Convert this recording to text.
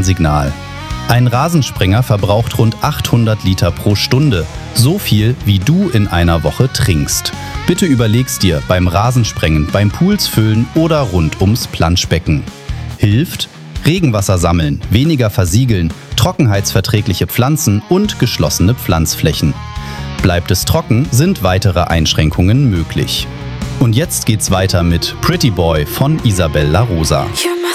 Signal. Ein Rasensprenger verbraucht rund 800 Liter pro Stunde, so viel wie du in einer Woche trinkst. Bitte überleg's dir beim Rasensprengen, beim Poolsfüllen oder rund ums Planschbecken. Hilft? Regenwasser sammeln, weniger versiegeln, trockenheitsverträgliche Pflanzen und geschlossene Pflanzflächen. Bleibt es trocken, sind weitere Einschränkungen möglich. Und jetzt geht's weiter mit Pretty Boy von Isabel La Rosa.